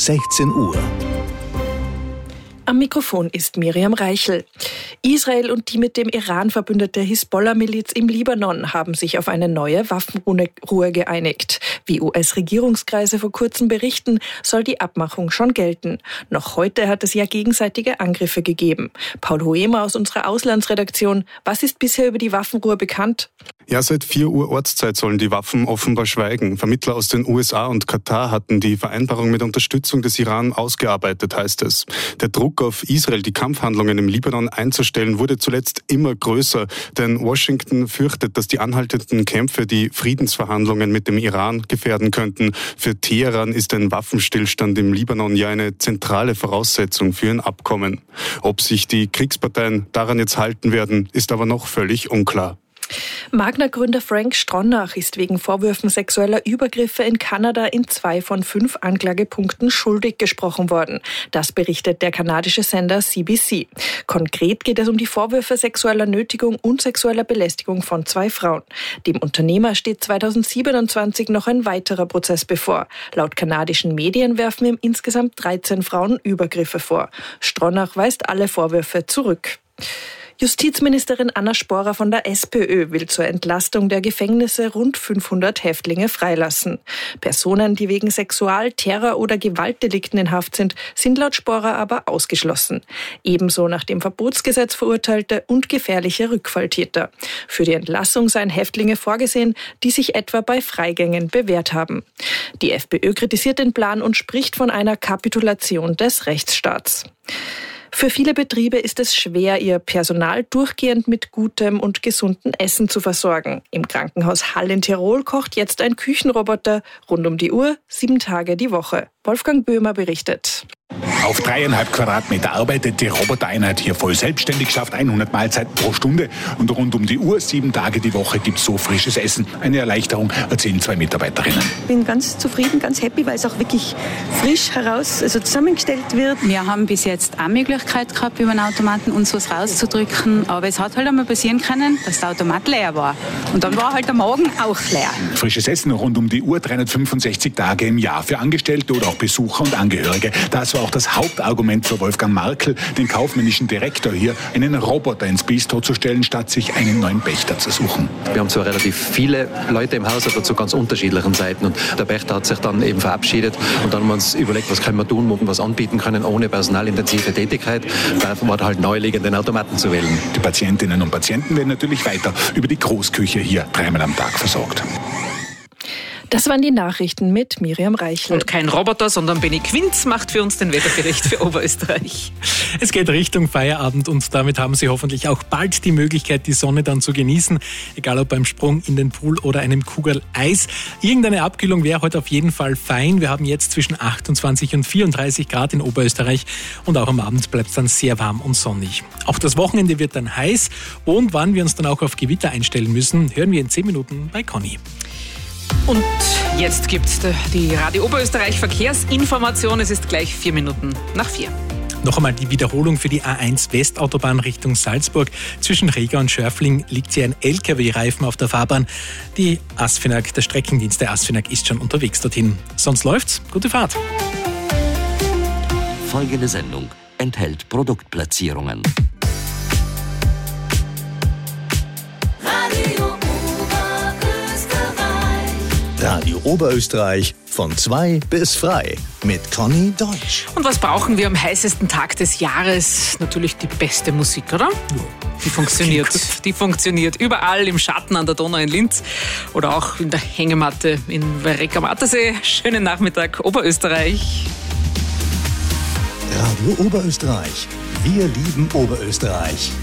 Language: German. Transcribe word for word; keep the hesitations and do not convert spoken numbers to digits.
sechzehn Uhr. Am Mikrofon ist Miriam Reichel. Israel und die mit dem Iran verbündete Hisbollah-Miliz im Libanon haben sich auf eine neue Waffenruhe geeinigt. Wie U S-Regierungskreise vor kurzem berichten, soll die Abmachung schon gelten. Noch heute hat es ja gegenseitige Angriffe gegeben. Paul Hoemer aus unserer Auslandsredaktion. Was ist bisher über die Waffenruhe bekannt? Ja, seit vier Uhr Ortszeit sollen die Waffen offenbar schweigen. Vermittler aus den U S A und Katar hatten die Vereinbarung mit Unterstützung des Iran ausgearbeitet, heißt es. Der Druck auf Israel, die Kampfhandlungen im Libanon einzustellen, wurde zuletzt immer größer. Denn Washington fürchtet, dass die anhaltenden Kämpfe die Friedensverhandlungen mit dem Iran gefährden könnten. Für Teheran ist ein Waffenstillstand im Libanon ja eine zentrale Voraussetzung für ein Abkommen. Ob sich die Kriegsparteien daran jetzt halten werden, ist aber noch völlig unklar. Magna-Gründer Frank Stronach ist wegen Vorwürfen sexueller Übergriffe in Kanada in zwei von fünf Anklagepunkten schuldig gesprochen worden. Das berichtet der kanadische Sender C B C. Konkret geht es um die Vorwürfe sexueller Nötigung und sexueller Belästigung von zwei Frauen. Dem Unternehmer steht zweitausendsiebenundzwanzig noch ein weiterer Prozess bevor. Laut kanadischen Medien werfen ihm insgesamt dreizehn Frauen Übergriffe vor. Stronach weist alle Vorwürfe zurück. Justizministerin Anna Sporer von der SPÖ will zur Entlastung der Gefängnisse rund fünfhundert Häftlinge freilassen. Personen, die wegen Sexual-, Terror- oder Gewaltdelikten in Haft sind, sind laut Sporer aber ausgeschlossen. Ebenso nach dem Verbotsgesetz verurteilte und gefährliche Rückfalltäter. Für die Entlassung seien Häftlinge vorgesehen, die sich etwa bei Freigängen bewährt haben. Die FPÖ kritisiert den Plan und spricht von einer Kapitulation des Rechtsstaats. Für viele Betriebe ist es schwer, ihr Personal durchgehend mit gutem und gesundem Essen zu versorgen. Im Krankenhaus Hall in Tirol kocht jetzt ein Küchenroboter rund um die Uhr, sieben Tage die Woche. Wolfgang Böhmer berichtet. Auf dreieinhalb Quadratmeter arbeitet die Robotereinheit hier voll selbstständig, schafft hundert Mahlzeiten pro Stunde und rund um die Uhr, sieben Tage die Woche gibt es so frisches Essen. Eine Erleichterung, erzählen zwei Mitarbeiterinnen. Ich bin ganz zufrieden, ganz happy, weil es auch wirklich frisch heraus also zusammengestellt wird. Wir haben bis jetzt auch Möglichkeit gehabt, über den Automaten uns was rauszudrücken, aber es hat halt einmal passieren können, dass der Automat leer war. Und dann war halt der Magen auch leer. Frisches Essen rund um die Uhr, dreihundertfünfundsechzig Tage im Jahr für Angestellte oder auch Besucher und Angehörige. Das war auch das Hauptargument für Wolfgang Markl, den kaufmännischen Direktor hier, einen Roboter ins Bistro zu stellen, statt sich einen neuen Pächter zu suchen. Wir haben zwar relativ viele Leute im Haus, aber zu ganz unterschiedlichen Zeiten. Und der Pächter hat sich dann eben verabschiedet. Und dann haben wir uns überlegt, was können wir tun, wo wir was anbieten können, ohne personalintensive Tätigkeit. Da war halt naheliegend, den Automaten zu wählen. Die Patientinnen und Patienten werden natürlich weiter über die Großküche hier dreimal am Tag versorgt. Das waren die Nachrichten mit Miriam Reichel. Und kein Roboter, sondern Benny Quinz macht für uns den Wetterbericht für Oberösterreich. Es geht Richtung Feierabend und damit haben Sie hoffentlich auch bald die Möglichkeit, die Sonne dann zu genießen. Egal ob beim Sprung in den Pool oder einem Kugel Eis. Irgendeine Abkühlung wäre heute auf jeden Fall fein. Wir haben jetzt zwischen achtundzwanzig und vierunddreißig Grad in Oberösterreich und auch am Abend bleibt es dann sehr warm und sonnig. Auch das Wochenende wird dann heiß und wann wir uns dann auch auf Gewitter einstellen müssen, hören wir in zehn Minuten bei Conny. Und jetzt gibt es die Radio Oberösterreich Verkehrsinformation. Es ist gleich vier Minuten nach vier. Noch einmal die Wiederholung für die A eins Westautobahn Richtung Salzburg. Zwischen Riga und Schörfling liegt hier ein L K W-Reifen auf der Fahrbahn. Die ASFINAG, der Streckendienst der ASFINAG ist schon unterwegs dorthin. Sonst läuft's. Gute Fahrt. Folgende Sendung enthält Produktplatzierungen. Radio Oberösterreich von zwei bis frei mit Conny Deutsch. Und was brauchen wir am heißesten Tag des Jahres? Natürlich die beste Musik, oder? Ja. Die funktioniert. Die funktioniert überall im Schatten an der Donau in Linz oder auch in der Hängematte in Werek am Attersee. Schönen Nachmittag, Oberösterreich. Radio Oberösterreich. Wir lieben Oberösterreich.